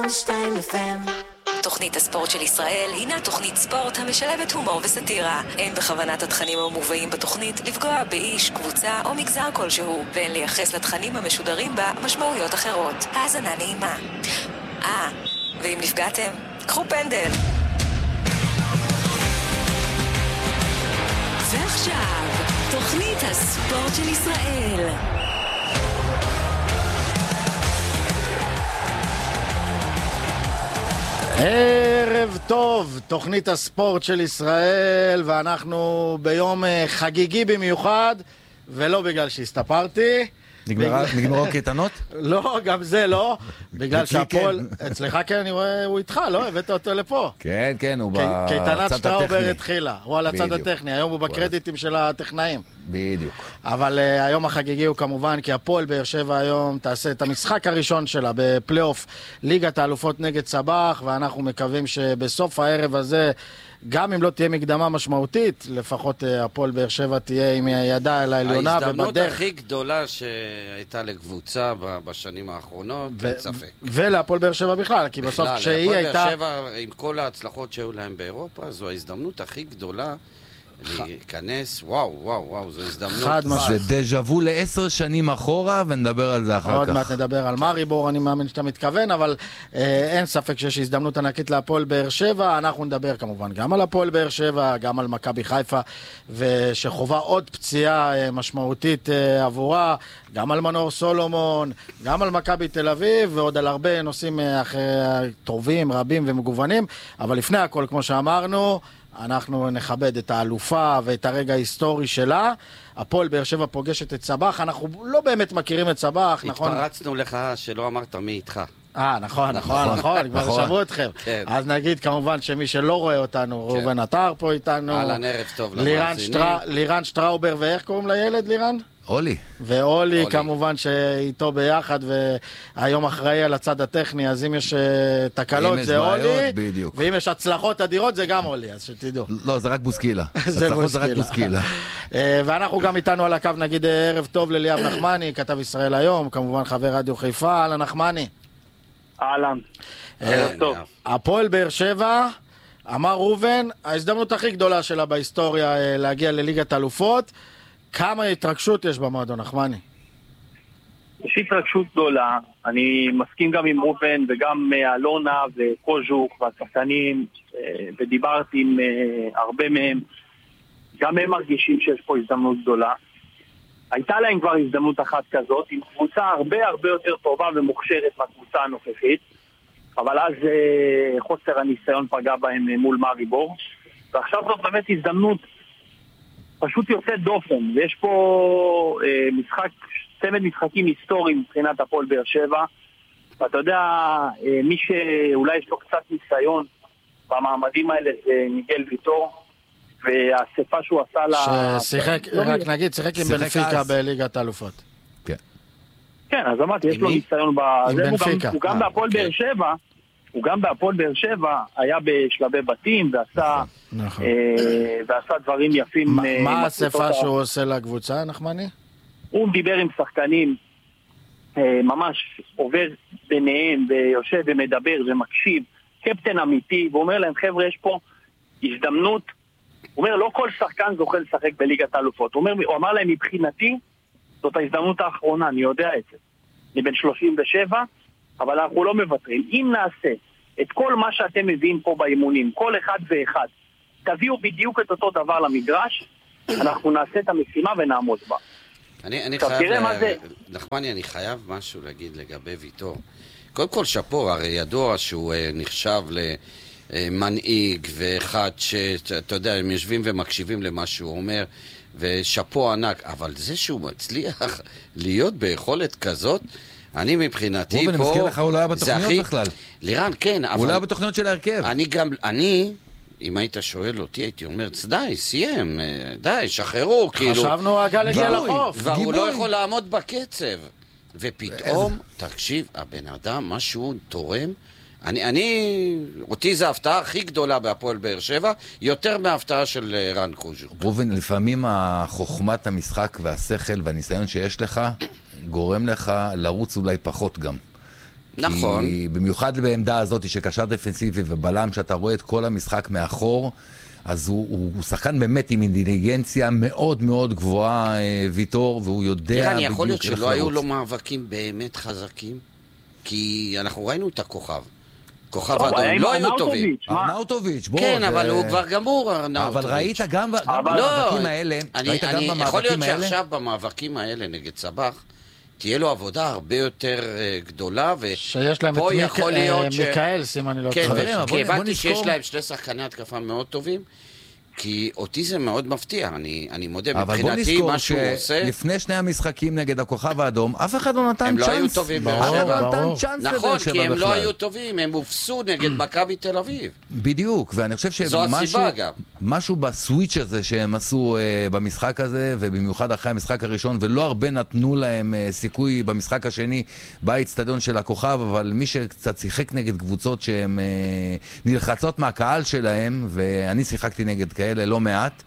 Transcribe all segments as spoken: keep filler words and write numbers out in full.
שתיים אף אם. תוכנית הספורט של ישראל הינה תוכנית ספורט המשלבת הומור וסטירה. אין בכוונת התכנים המובאים בתוכנית לפגוע באיש, קבוצה או מגזר כלשהו, ואין לייחס לתכנים המשודרים בה משמעויות אחרות. האזנה נעימה. אה, ואם נפגעתם, קחו פנדל. ועכשיו, תוכנית הספורט של ישראל. ערב טוב, תוכנית הספורט של ישראל, ואנחנו ביום חגיגי במיוחד, ולא בגלל שהסתפרתי. נגמרו קייטנות? לא, גם זה לא, בגלל שהפועל, אצלך כן, אני רואה, הוא איתך, לא? הבאת אותו לפה. כן, כן, הוא בצד הטכני. קייטנת שטראובר התחילה, הוא על הצד הטכני, היום הוא בקרדיטים של הטכנאים. בדיוק. אבל uh, היום החגיגי הוא כמובן כי הפועל באר שבע היום תעשה את המשחק הראשון שלה בפלייאוף ליגת האלופות נגד סבח, ואנחנו מקווים שבסוף הערב הזה, גם אם לא תהיה מקדמה משמעותית, לפחות uh, הפועל באר שבע תהיה עם הידה אל העליונה ההזדמנות ובדרך. הכי גדולה שהייתה לקבוצה בשנים האחרונות, ו- אין ספק. ולהפועל באר שבע בכלל, כי בסוף בכלל, כשהיא הפועל הייתה... באר שבע, עם כל ההצלחות שהיו להם באירופה, זו ההזדמנות הכי גדולה להיכנס, וואו, וואו, וואו, זו הזדמנות. חד משמעית. זה דז'אבו לעשר שנים אחורה, ונדבר על זה אחר עוד כך. מעט נדבר על מריבור, אני מאמין שאתה מתכוון, אבל אה, אין ספק שיש הזדמנות ענקית להפועל באר שבע. אנחנו נדבר כמובן גם על הפועל באר שבע, גם על מכבי חיפה, ושחובה עוד פציעה אה, משמעותית אה, עבורה, גם על מנור סולומון, גם על מכבי תל אביב, ועוד על הרבה נושאים אה, אחרי, טובים, רבים ומגוונים. אבל לפני הכל, כמו שאמרנו, אנחנו נכבד את האלופה ואת הרגע ההיסטורי שלה. הפועל באר שבע פוגשת את סבח, אנחנו לא באמת מכירים את סבח, נכון? התפרצנו לך שלא אמרת מי איתך. אה, נכון, נכון, נכון, כבר שמעו אתכם. אז נגיד כמובן שמי שלא רואה אותנו, ראובן עטר פה איתנו. אהלן, ערב טוב למאזינים. לירן שטראובר, ואיך קוראים לילד, לירן? אולי. ואולי כמובן שאיתו ביחד, והיום אחראי על הצד הטכני, אז אם יש תקלות זה אולי, ואם יש הצלחות אדירות זה גם אולי, אז שתדעו. לא, זה רק בוסקילה. הצלחות זה רק בוסקילה. ואנחנו גם איתנו על הקו, נגיד ערב טוב לליאב נחמני, כתב ישראל היום, כמובן חבר רדיו חיפה. אהלן נחמני. אהלן. ערב טוב. הפועל באר שבע, אמר ראובן, ההזדמנות הכי גדולה שלה בהיסטוריה להגיע לליגת אלופות. כמה התרגשות יש במועדון, נחמני? יש התרגשות גדולה, אני מסכים גם עם ראובן וגם אלונה וקוז'וק והשחקנים, ודיברתי עם הרבה מהם, גם הם מרגישים שיש פה הזדמנות גדולה. הייתה להם כבר הזדמנות אחת כזאת, עם קבוצה הרבה הרבה יותר טובה ומוכשרת מהקבוצה הנוכחית, אבל אז חוסר הניסיון פגע בהם מול מריבור, ועכשיו זאת באמת הזדמנות פשוט יוצא דופן, ויש פה אה, משחק, צמד משחקים היסטורי מבחינת הפועל באר שבע, ואתה יודע, אה, מי שאולי יש לו קצת ניסיון במעמדים האלה זה מיגל ויטור, והאספה שהוא עשה לה... ששיחק, רק נגיד, שיחק עם בנפיקה בליגת האלופות. כן. כן, אז אמרתי, יש לו ניסיון בזה, הוא גם בהפועל באר שבע, הוא גם בהפועל באר שבע היה בשלבי בתים ועשה, נכון. אה, ועשה דברים יפים. מה, אה, מה השפה שהוא עושה לקבוצה, נחמני? הוא דיבר עם שחקנים, אה, ממש עובר ביניהם ויושב ומדבר ומקשיב, קפטן אמיתי, והוא אומר להם, חבר'ה, יש פה הזדמנות. הוא אומר, לא כל שחקן זוכה לשחק בליגת האלופות. הוא, אומר, הוא אמר להם, מבחינתי, זאת ההזדמנות האחרונה, אני יודע את זה. אני בן שלושים ושבע, אבל אנחנו לא מוותרים. אם נעשה את כל מה שאתם מביאים פה באימונים, כל אחד ואחד, תביאו בדיוק את אותו דבר למגרש, אנחנו נעשה את המשימה ונעמוד בה. אני, אני חייב, נחמני, אני חייב משהו להגיד לגבי ויטור. קודם כל שפור, הרי ידוע שהוא נחשב למנהיג, ואחד שאתה יודע, הם יושבים ומקשיבים למה שהוא אומר, ושפו ענק, אבל זה שהוא מצליח להיות ביכולת כזאת, אני מבחינתי פה... אני מזכיר לך, הוא לא היה בתוכניות בכלל. לירן, כן, אבל... הוא לא היה בתוכניות של ההרכב. אני גם, אני, אם היית שואל אותי, הייתי אומר, די, סיים, די, שחררו, כאילו... חשבנו הגל הגיע לחוף. והוא לא יכול לעמוד בקצב. ופתאום, תקשיב, הבן אדם, מה שהוא תורם, אני, אני, אותי זה ההפתעה הכי גדולה בהפועל באר שבע, יותר מההפתעה של רן קוז'וק. ראובן, לפעמים החוכמת המשחק והשכל והניסיון שיש לך, גורם לך לרוץ אולי פחות גם. נכון. כי במיוחד בעמדה הזאת שקשר דפנסיבי ובלם, שאתה רואה את כל המשחק מאחור, אז הוא, הוא, הוא שחקן באמת עם אינטליגנציה מאוד מאוד גבוהה, ויטור, והוא יודע בדיוק איך לרוץ. תראה, אני יכול להיות שלא היו לו מאבקים באמת חזקים, כי אנחנו ראינו את הכוכב. כוכב אדום, לא היו טובים. ארנאוטוביץ', בוא. כן, אבל הוא כבר גמור, ארנאוטוביץ'. אבל ראית גם במאבקים האלה, ראית גם במאבקים האלה? יכול להיות שעכשיו במאבקים האלה נגד סבח, תהיה לו עבודה הרבה יותר גדולה, שיש להם את מיקאל, סימן, אני לא טועה. כן, כי הבנתי שיש להם שני שחקני התקפה מאוד טובים, כי אותי זה מאוד מפתיע, אני, אני מודה, מבחינתי מה שהוא עושה... לפני שני המשחקים נגד הכוכב האדום, אף אחד לא נתן הם צ'אנס. הם לא היו טובים באר שבע. לא נתן צ'אנס נכון, כי הם בכלל. לא היו טובים, הם הופסו נגד מכבי תל אביב. בדיוק, ואני חושב שמשהו בסוויץ' הזה שהם עשו uh, במשחק הזה, ובמיוחד אחרי המשחק הראשון, ולא הרבה נתנו להם uh, סיכוי במשחק השני, באצטדיון של הכוכב, אבל מי שקצת שיחק נגד קבוצות שהן uh, נלחצות מהקהל שלהם, ואני שיחקתי נגד כאלה לא מעט.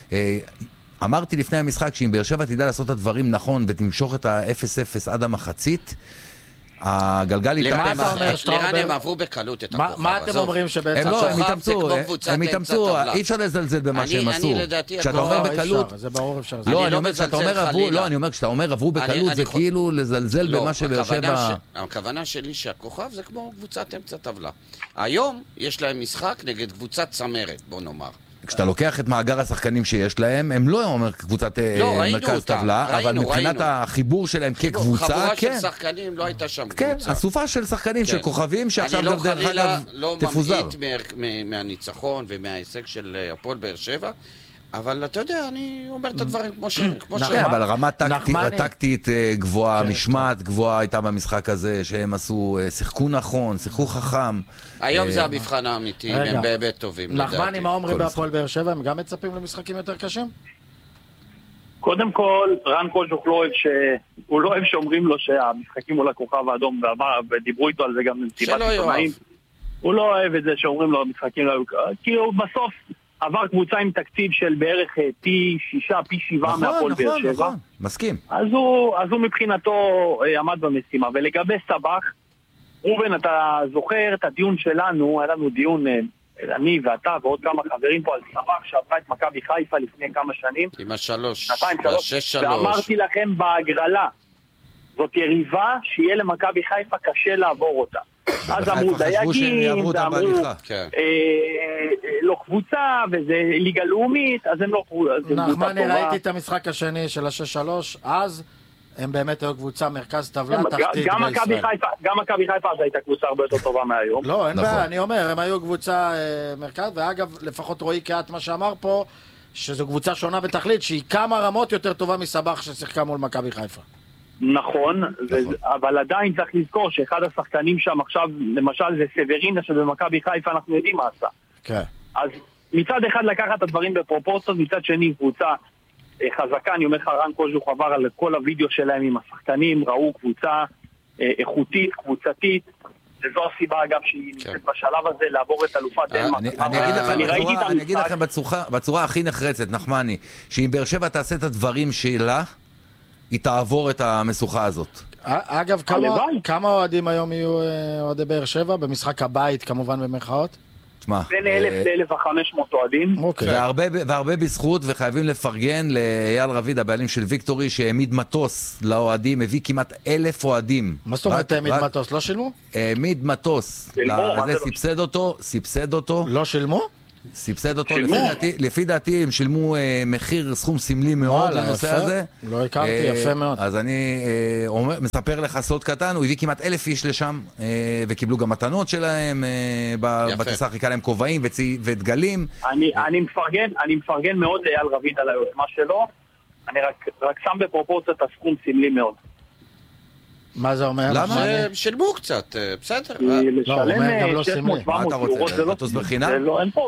אמרתי לפני המשחק שאם באר שבע תדע לעשות את הדברים נכון ותמשוך את ה-אפס אפס עד המחצית, הגלגל איתה... לאן הם עברו בקלות את הכוכב? מה אתם אומרים שבעצם... הם לא, הם התאמצו, הם התאמצו, אי אפשר לזלזל במה שהם עשו. כשאתה אומר בקלות... זה ברור אפשר. לא, אני אומר, כשאתה אומר עברו בקלות, זה כאילו לזלזל במה שבאר שבע... הכוונה שלי שהכוכב זה כמו קבוצת אמצע טבלה. היום יש להם משחק נגד קבוצת צמרת, בוא נאמר. כשאתה לוקח את מאגר השחקנים שיש להם, הם לא אומר קבוצת מרכז טבלה, אבל מבחינת החיבור שלהם כקבוצה, כן. חבורה של שחקנים, לא הייתה שם קבוצה. כן, אסופה של שחקנים, של כוכבים, שעכשיו דרך אגב תפוזר. אני לא ממעיט מהניצחון ומההישג של הפועל באר שבע, אבל אתה יודע, אני אומר את הדברים כמו ש... כן, אבל רמה טקטית גבוהה, משמעת גבוהה הייתה במשחק הזה, שהם עשו, שיחקו נכון, שיחקו חכם. היום זה המבחן האמיתי, הם באמת טובים. נחמני, מה אומרים בהפועל באר שבע? הם גם מצפים למשחקים יותר קשים? קודם כל, רן קוז'וק לא אוהב ש... הוא לא אוהב שאומרים לו שהמשחקים מול הכוכב האדום, ודיברו איתו על זה גם במסיבת עיתונאים. הוא לא אוהב את זה שאומרים לו המשחקים לא... כי הוא בסוף עבר קבוצה עם תקציב של בערך פי שישה, פי שבעה מהפועל באר שבע. נכון, נכון, מסכים. אז הוא, אז הוא מבחינתו עמד במשימה. ולגבי סבח, רובן, אתה זוכר את הדיון שלנו, היה לנו דיון, אני ואתה ועוד כמה חברים פה על סבח שעברה את מכבי חיפה לפני כמה שנים. עם השלוש, השש שלוש. ואמרתי לכם בהגרלה, זאת יריבה שיהיה למכבי חיפה קשה לעבור אותה. אז אמרו דייגים, ואמרו לא קבוצה, וזה ליגה לאומית, אז הם לא קבוצה. נחמני, ראיתי את המשחק השני של השש שלוש, אז הם באמת היו קבוצה מרכז טבלה תחתית בישראל. גם מכבי חיפה אז הייתה קבוצה הרבה יותר טובה מהיום. לא, אין בעיה, אני אומר, הם היו קבוצה מרכז, ואגב, לפחות רואי קהת מה שאמר פה, שזו קבוצה שונה בתכלית, שהיא כמה רמות יותר טובה מסבח ששיחקה מול מכבי חיפה. נכון, אבל עדיין צריך לזכור שאחד השחקנים שם עכשיו, למשל זה סברינה שבמכבי חיפה אנחנו יודעים מה עשה. כן. אז מצד אחד לקחת את הדברים בפרופורציות, מצד שני קבוצה חזקה, אני אומר לך רן קוז'וק עבר על כל הוידאו שלהם עם השחקנים, ראו קבוצה איכותית, קבוצתית, וזו הסיבה אגב שהיא נמצאת בשלב הזה לעבור את אלופת דנמרק. אני אגיד לכם בצורה הכי נחרצת, נחמני, שאם באר שבע תעשה את הדברים שלה, היא תעבור את המשוכה הזאת. אגב, כמה אוהדים היום יהיו אוהדי באר שבע? במשחק הבית, כמובן במרכאות? בין אלף לאלף וחמש מאות אוהדים. והרבה בזכות, וחייבים לפרגן לאייל רביד, הבעלים של ויקטורי, שהעמיד מטוס לאוהדים, הביא כמעט אלף אוהדים. מה זאת אומרת העמיד מטוס? לא שילמו? העמיד מטוס. זה סבסד אותו, סבסד אותו. לא שילמו? סבסד אותו, לפי דעתי הם שילמו מחיר סכום סמלי מאוד לנושא הזה. לא הכרתי, יפה מאוד. אז אני מספר לך סוד קטן, הוא הביא כמעט אלף איש לשם, וקיבלו גם מתנות שלהם, בטיסה חיכה להם כובעים ודגלים. אני מפרגן מאוד לאייל רביד על היוזמה שלו, אני רק שם בפרופורציות הסכום סמלי מאוד. מה זה אומר? למה? שילמו קצת, בסדר. לשלם שש מאות שבע מאות יורו זה לא... מטוס בחינם?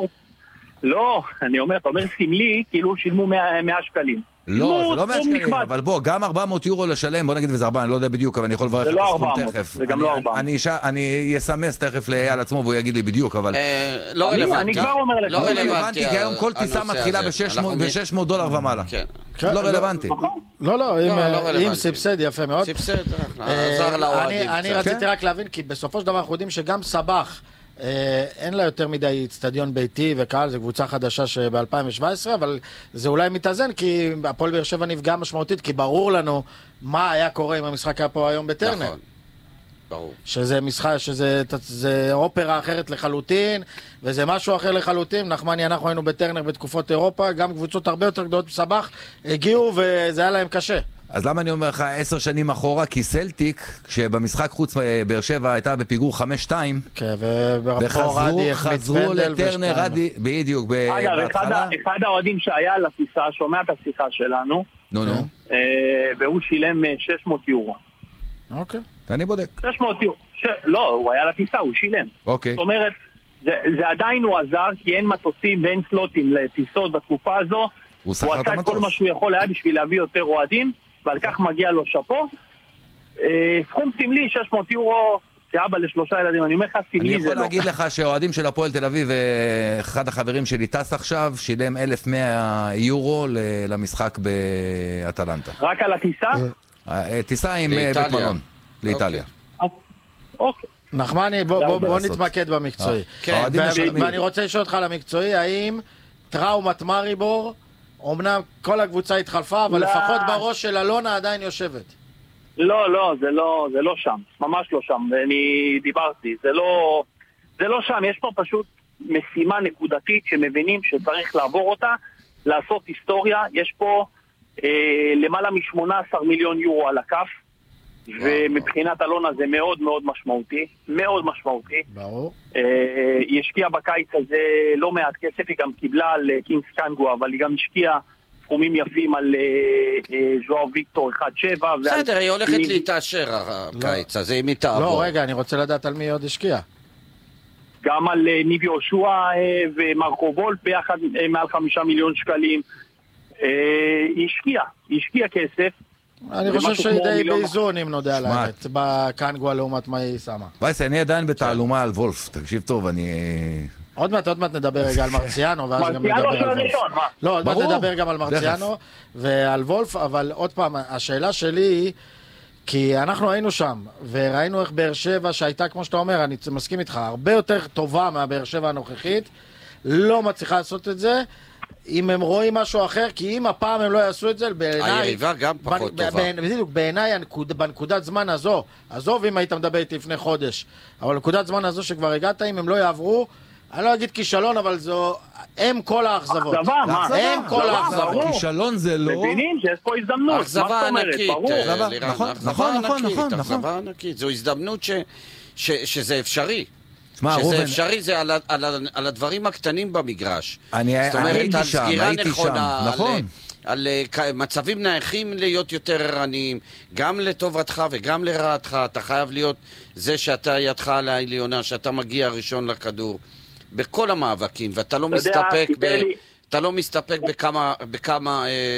לא, אני אומר, אתה אומר סמלי, כאילו שילמו מאה שקלים. לא, זה לא מאה שקלים, אבל בוא, גם ארבע מאות יורו לשלם, בוא נגיד וזה ארבע, אני לא יודע בדיוק, אבל אני יכול לברך את הסכום תכף. זה גם לא ארבע מאות. אני אסמס תכף לאייל עצמו, והוא יגיד לי בדיוק, אבל... לא רלוונטי. אני כבר אומר לך. לא רלוונטי, כי היום כל טיסה מתחילה ב-שש מאות דולר ומעלה. לא רלוונטי. לא, לא, אם סבסד יפה מאוד. סבסד, עזר לאוהדים. אני רציתי רק להבין, כי בסופו של דבר אנחנו יודעים שגם סבח, אין לה יותר מדי אצטדיון ביתי וקהל, זו קבוצה חדשה שב-אלפיים שבע עשרה, אבל זה אולי מתאזן, כי הפועל באר שבע נפגע משמעותית, כי ברור לנו מה היה קורה אם המשחק היה פה היום בטרנר. נכון. ברור. שזה משחק, שזה זה אופרה אחרת לחלוטין, וזה משהו אחר לחלוטין. נחמני, אנחנו היינו בטרנר בתקופות אירופה, גם קבוצות הרבה יותר גדולות בסבח הגיעו, וזה היה להם קשה. אז למה אני אומר לך עשר שנים אחורה? כי סלטיק, כשבמשחק חוץ באר שבע הייתה בפיגור חמש שתיים, כן, וחזרו לטרנר רדי, בדיוק, בהתחלה. אחד האוהדים שהיה על הטיסה, שומע את השיחה שלנו, נו נו. והוא שילם שש מאות יורו. אוקיי. אני בודק. שש מאות יורו. לא, הוא היה לטיסה, הוא שילם. אוקיי. זאת אומרת, זה עדיין הוא עזר, כי אין מטוסים ואין סלוטים לטיסות בתקופה הזו. הוא עשה את כל מה שהוא יכול היה בשביל להביא יותר אוהדים, ועל כך מגיע לו שפו. סכום סמלי, שש מאות יורו, כאבא לשלושה ילדים, אני אומר לך, סמלי זה לא. אני יכול להגיד לך שהאוהדים של הפועל תל אביב, אחד החברים שלי טס עכשיו, שילם אלף ומאה יורו למשחק באטלנטה. רק על הטיסה? טיסה עם בית מלון, לאיטליה. אוקיי. נחמני, בוא נתמקד במקצועי. ואני רוצה לשאול אותך על המקצועי, האם טראומת מריבור, אמנם כל הקבוצה התחלפה, אבל לפחות בראש של אלונה עדיין יושבת. לא, לא, זה לא, זה לא שם. ממש לא שם. אני דיברתי. זה לא, זה לא שם. יש פה פשוט משימה נקודתית שמבינים שצריך לעבור אותה, לעשות היסטוריה. יש פה אה, למעלה מ-שמונה עשר מיליון יורו על הכף, ומבחינת אלונה זה מאוד מאוד משמעותי. מאוד משמעותי. ברור. אה, היא השקיעה בקיץ הזה לא מעט כסף, היא גם קיבלה על קינגס קנגו, אבל היא גם השקיעה סכומים יפים על ז'ואר ויקטור אחד שבע. בסדר, היא הולכת להתאשר הקיץ הזה, אם היא תעבור. לא, רגע, אני רוצה לדעת על מי עוד השקיע. גם על ניב יהושע ומרקו וולף ביחד מעל חמישה מיליון שקלים. היא השקיעה, היא השקיעה כסף. אני חושב שהיא די באיזון, אם נודע לאמת, בקנגו לעומת מה היא שמה. וייס, אני עדיין בתעלומה על וולף, תקשיב טוב, אני... עוד מעט, עוד מעט נדבר רגע על מרציאנו, ואז גם נדבר על וולף. לא, עוד מעט נדבר גם על מרציאנו ועל וולף, אבל עוד פעם, השאלה שלי היא, כי אנחנו היינו שם, וראינו איך באר שבע, שהייתה, כמו שאתה אומר, אני מסכים איתך, הרבה יותר טובה מהבאר שבע הנוכחית, לא מצליחה לעשות את זה, אם הם רואים משהו אחר, כי אם הפעם הם לא יעשו את זה, בעיניי... היריבה גם פחות טובה. בדיוק, בעיניי, בנקודת זמן הזו, עזוב אם היית מדבר איתי לפני חודש, אבל בנקודת זמן הזו שכבר הגעת, אם הם לא יעברו, אני לא אגיד כישלון, אבל זו... הם כל האכזבות. אכזבה, מה? הם כל האכזבות. כישלון זה לא... מבינים שיש פה הזדמנות. אכזבה ענקית. נכון, נכון, נכון, נכון. אכזבה ענקית. זו הזדמנות שזה אפשרי. שמה, שזה אפשרי, זה על, על, על, על הדברים הקטנים במגרש. אני הייתי שם, הייתי שם, נכון. על, על מצבים נייחים להיות יותר ערניים, גם לטובתך וגם לרעתך. אתה חייב להיות זה שאתה ידך על העליונה, שאתה מגיע ראשון לכדור, בכל המאבקים, ואתה לא מסתפק, ב, אתה לא מסתפק בכמה, בכמה